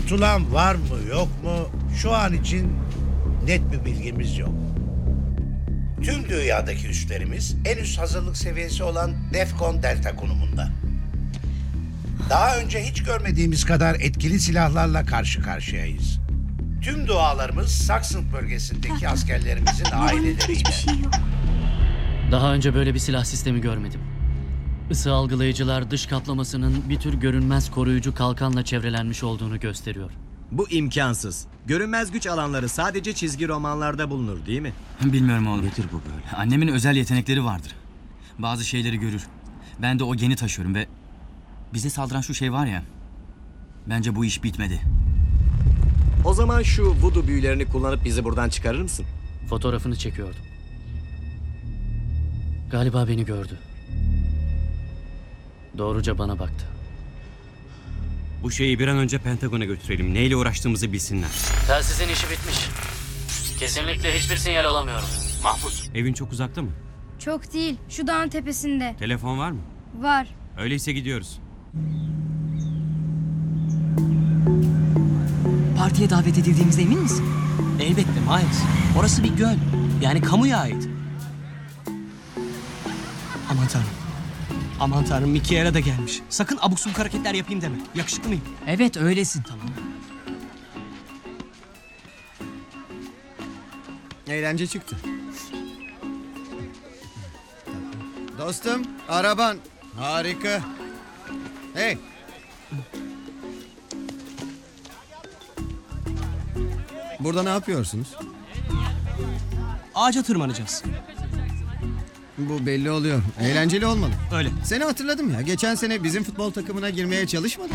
Kurtulan var mı yok mu şu an için net bir bilgimiz yok. Tüm dünyadaki üslerimiz en üst hazırlık seviyesi olan Defcon Delta konumunda. Daha önce hiç görmediğimiz kadar etkili silahlarla karşı karşıyayız. Tüm dualarımız Saxon bölgesindeki askerlerimizin aileleriyle. Hiçbir şey yok. Daha önce böyle bir silah sistemi görmedim. Isı algılayıcılar dış kaplamasının bir tür görünmez koruyucu kalkanla çevrelenmiş olduğunu gösteriyor. Bu imkansız. Görünmez güç alanları sadece çizgi romanlarda bulunur değil mi? Bilmiyorum oğlum. Nedir bu böyle? Annemin özel yetenekleri vardır. Bazı şeyleri görür. Ben de o geni taşıyorum ve... Bize saldıran şu şey var ya... Bence bu iş bitmedi. O zaman şu voodoo büyülerini kullanıp bizi buradan çıkarır mısın? Fotoğrafını çekiyordum. Galiba beni gördü. Doğruca bana baktı. Bu şeyi bir an önce Pentagon'a götürelim. Neyle uğraştığımızı bilsinler. Telsizin işi bitmiş. Kesinlikle hiçbir sinyal alamıyorum. Mahmut, evin çok uzakta mı? Çok değil. Şu dağın tepesinde. Telefon var mı? Var. Öyleyse gidiyoruz. Partiye davet edildiğimize emin misin? Elbette Miles. Orası bir göl. Yani kamuya ait. Aman tanrım. Aman tanrım, Mikiela da gelmiş. Sakın abuk subuk hareketler yapayım deme. Yakışıklı mıyım? Evet öylesin. Tamam. Eğlence çıktı. Dostum, araban. Harika. Hey. Burada ne yapıyorsunuz? Ağaca tırmanacağız. Bu belli oluyor. Eğlenceli olmalı. Öyle. Seni hatırladım ya. Geçen sene bizim futbol takımına girmeye çalışmadın.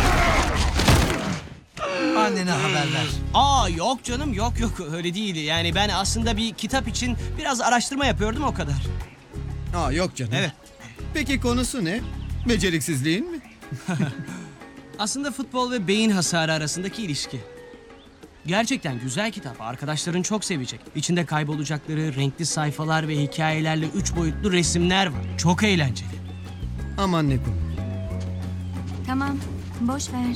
Annene haber ver. Aa yok canım, yok öyle değil. Yani ben aslında bir kitap için biraz araştırma yapıyordum, o kadar. Aa yok canım. Evet. Peki konusu ne? Beceriksizliğin mi? Aslında futbol ve beyin hasarı arasındaki ilişki. Gerçekten güzel kitap. Arkadaşların çok sevecek. İçinde kaybolacakları renkli sayfalar ve hikayelerle 3 boyutlu resimler var. Çok eğlenceli. Aman ne komik. Tamam. Boş ver.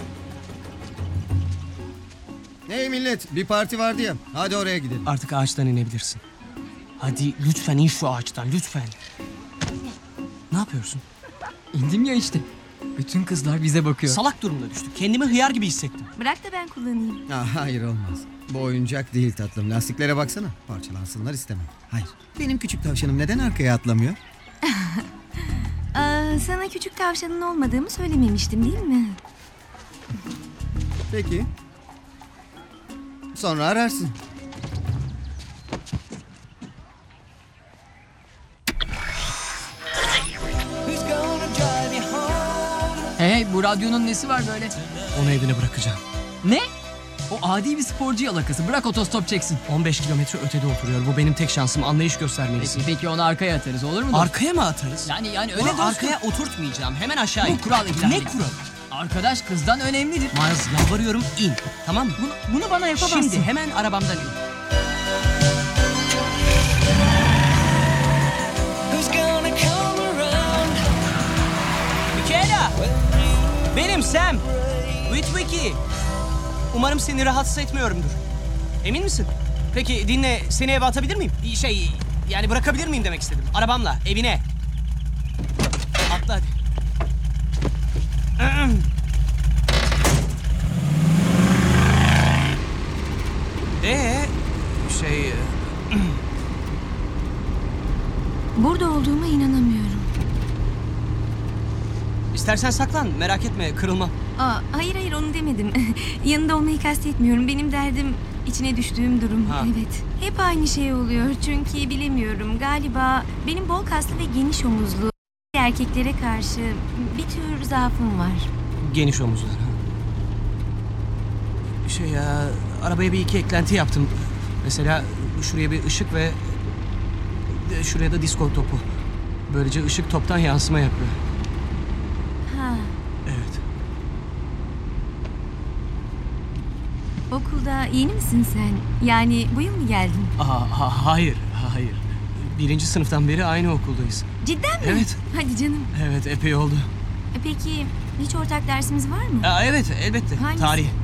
Hey millet, bir parti vardı ya. Hadi oraya gidelim. Artık ağaçtan inebilirsin. Hadi lütfen in şu ağaçtan, lütfen. Ne yapıyorsun? İndim ya işte. Bütün kızlar bize bakıyor. Salak durumda düştük. Kendimi hıyar gibi hissettim. Bırak da ben kullanayım. Hayır olmaz. Bu oyuncak değil tatlım. Lastiklere baksana. Parçalansınlar istemem. Hayır. Benim küçük tavşanım neden arkaya atlamıyor? Sana küçük tavşanın olmadığımı söylememiştim değil mi? Peki. Sonra ararsın. Hey bu radyonun nesi var böyle? Onu evine bırakacağım. Ne? O adi bir sporcu yalakası. Bırak otostop çeksin. 15 kilometre ötede oturuyor. Bu benim tek şansım. Anlayış göstermelisin. Peki onu arkaya atarız olur mu? dostum? Arkaya mı atarız? Yani öyle Onu dostum. arkaya oturtmayacağım. Hemen aşağı Bu in. kural ihlali. Ne kuralı? Arkadaş kızdan önemlidir. Miles, yalvarıyorum, in. Tamam mı? Bunu bana yapamazsın. Şimdi hemen arabamdan in. Michaela! Benim Sam. Witwicky. Umarım seni rahatsız etmiyorumdur. Emin misin? Peki dinle, seni eve atabilir miyim? Yani bırakabilir miyim demek istedim. Arabamla, evine. Atla hadi. Şey... Burada olduğuma inanamıyorum. İstersen saklan, merak etme, kırılmam. Hayır onu demedim. Yanında olmayı kastetmiyorum. Benim derdim içine düştüğüm durum. Ha. Evet. Hep aynı şey oluyor. Çünkü bilemiyorum. Galiba benim bol kaslı ve geniş omuzlu erkeklere karşı bir tür zaafım var. Geniş omuzlar. Arabaya bir iki eklenti yaptım. Mesela şuraya bir ışık ve şuraya da disko topu. Böylece ışık toptan yansıma yapıyor. Ha. Evet. Okulda yeni misin sen? Yani bu yıl mı geldin? Hayır. Birinci sınıftan beri aynı okuldayız. Cidden mi? Evet. Hadi canım. Evet, epey oldu. Peki hiç ortak dersimiz var mı? Evet, elbette. Hangisi? Tarih.